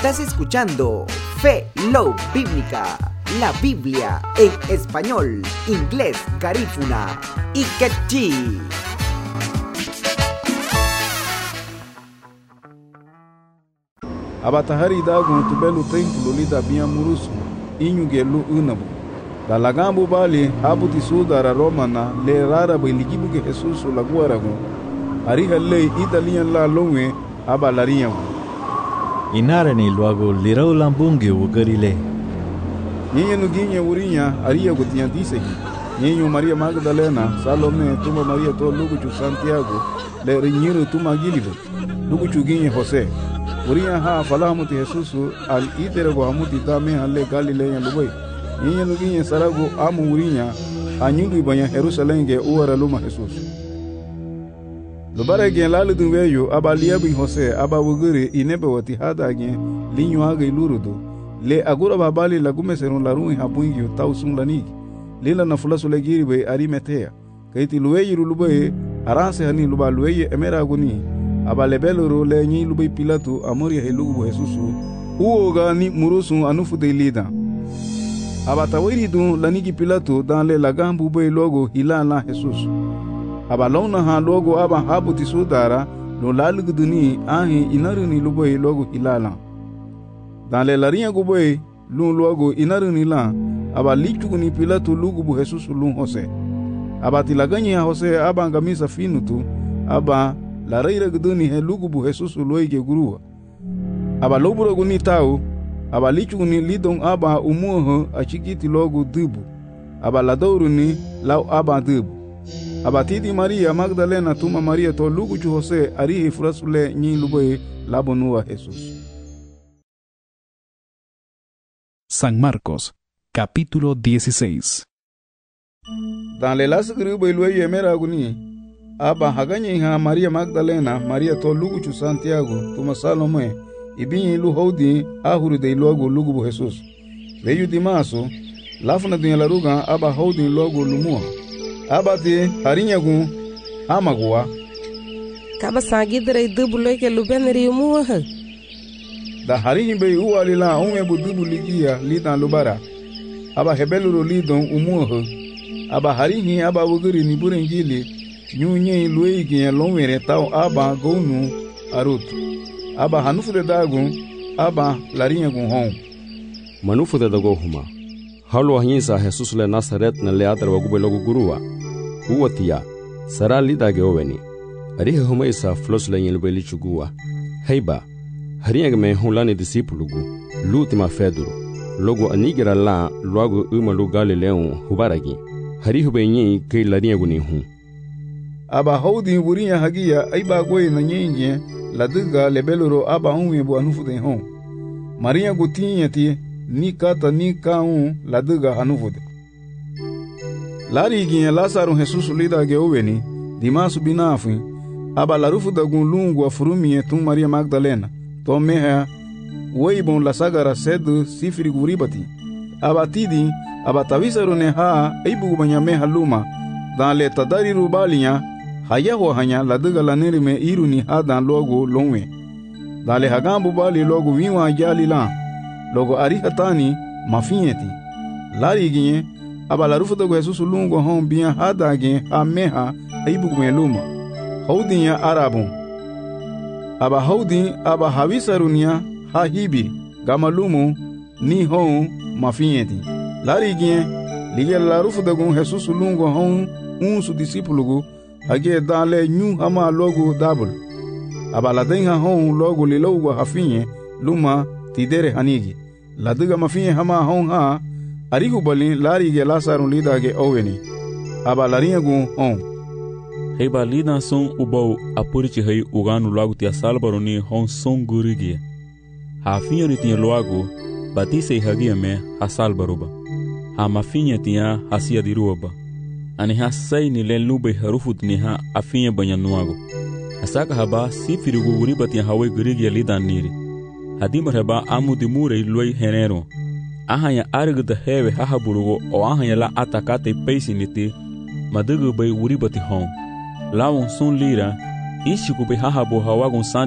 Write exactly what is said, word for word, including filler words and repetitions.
Estás escuchando Fe Love Bíblica, la Biblia en español, inglés, garífuna y quechí. Abatahari dagun tubelu templo lida bia murusu inyu gelu unabu da lagambu bali abuti sudara romana le rara beligibu ke Jesus laguaragu ari halle italian la longue abalarian inare ni luago lirau lambungi ugarile nyenye nuginye urinya aria gutian diseki nyenyo Maria Magdalena Salome tuma Maria to lugu Santiago le rinyiru tuma gilibu lugu chuginye Jose uriya ha falahamuti Jesus al iterego hamuti tame halle Galileya lubai nyenye nuginye sarago amu urinya anyingu banya Jerusalem ge uara luma Jesus lubara ge lalu dunweyo abalia bin Jose abawuguri inebe wati hada ge linyo age lurudo le agura babali lagume serun larun habungi tausun lani lila na fulasu legiri be arimetea kaiti luweyi lubai aranse hani luba luweyi emera guni abalebeloro le nyi lubai Pilato amori helugu Jesusu uoga ni murusu anufu de lida abatawiri dun lanigi Pilato dan le lagambu be logo hilala Jesus abalona ha logo aba habuti sudara lo lalugu duni ahi inaruni lubai logo hilala dan le laria gubai lun logo inaruni la abalichu ni Pilato lugu Jesusu lun Jose abati laganyi Jose aba ngamisa finutu aba la reira guduni he lugubu Jesus loige gurua aba loburo guni tau aba lichu ni lidon aba umuho achikiti logo dubu aba ladoru ni lau aba dubu aba tidi Maria Magdalena tuma Maria to lugu chu Jose arihi frasule nyi luboe labonua Jesus. San Marcos, capítulo dieciséis. Dan le las grubo iluye mera guni aba haganye ha Maria Magdalena Maria to lugu Santiago tuma Salome ibinyi lu hodi ahuru de logo lugu Jesus veyu dimaso lafuna dunya laruga aba hodi logo lumua aba te harinyagu amagwa kaba sagidre dubulo ke lubenri muwa da harinyi be uwalila onwe budubu ligia lidan lubara aba hebeluro lidon umuho aba harinyi aba wuguri ni burenjili nyunye luei gen lonwere tau aba gonu arut aba hanufu de dagun aba larinha gun hon manufu de dago huma halo hinsa Jesus le Nazaret na le atra wagu logo gurua uwatia sara lidage oweni ari huma isa flos le yin beli chugua heiba harinha me hulani disipulugu lutima feduro logo anigira la logo uma lu Galileon hubaragi hari hubenyi ke larinha guni hu aba hodi burinya hagia aiba goy na nyenye laduga lebeloro aba unwe bu anufu de hon Maria gutinya ti ni kata ni kaun laduga anufu de lari ginya Lazaro Jesus lida ge oweni dimasu binafu aba larufu da gun lungu afurumi tum Maria Magdalena to meha weibon la sagara sedu sifiri guribati aba tidi aba tawisaro ne ha aibu banya haluma dan le tadari rubalinya hayaho hanya laduga laneri me iruni hadan logo lonwe dale hagambu bali logo wiwa jali la logo arihatani mafieti lari ginye abala rufu dogo Jesus lungo hon biya hadage ameha aibu meluma haudinya arabu aba haudi aba hawisarunya hahibi gamalumu ni hon mafieti lari ginye lige la rufu dogo Jesus lungo hon unsu disipulugu hage dale nyu hama logo dabul abala denga hon logo lilogo hafinye luma tidere hanigi laduga mafinye hama hon ha arihu bali lari ge Lazaro lida ge oweni abala ringu hon heiba lida son ubau apurichi hei uganu logo tia salbaroni hon son gurigi hafinye ni tia logo batise hagia me hasalbaruba ha mafinye tia hasia diruba ani hasai ni le lube harufut ni ha afinye banyanuago asaka haba sifiri guguri batia hawe gurigi lidan niri hadimar haba amudi mure loi henero ahanya arg da hewe hahaburugo o ahanya la atakate peisi niti madugu bay wuri bati hon lawon sun lira ishiku be hahabu hawagun san